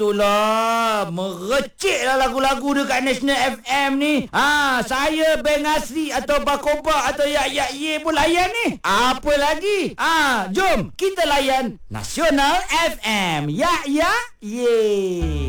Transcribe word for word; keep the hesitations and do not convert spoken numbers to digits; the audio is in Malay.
Itulah, merecik lah lagu-lagu dekat National F M ni. Ha, saya Beng Asri atau Bakoba atau Yak Yak Ye pun layan ni. Apa lagi? Ha, jom kita layan Nasional F M. Yak Yak Ye.